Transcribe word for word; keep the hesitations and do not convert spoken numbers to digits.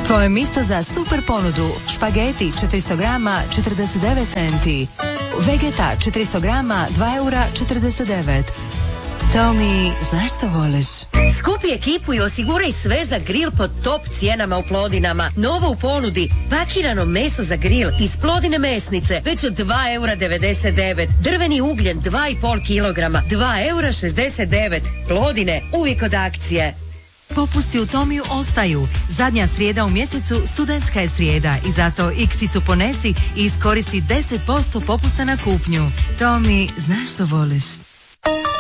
Tvoje mjesto za super ponudu. Špageti četiristo grama četrdeset devet centi. Vegeta četiristo grama dva eura četrdeset devet. Tomi, znaš što voliš? Skupi ekipu i osiguraj sve za grill pod top cijenama u Plodinama. Novo u ponudi. Pakirano meso za grill iz Plodine mesnice već od dva eura devedeset devet. Drveni ugljen dva i pol kilograma dva eura šezdeset devet. Plodine, uvijek od akcije. Popusti u Tomiju ostaju. Zadnja srijeda u mjesecu studentska je srijeda i zato iksicu ponesi i iskoristi deset posto popusta na kupnju. Tomi, znaš što voliš?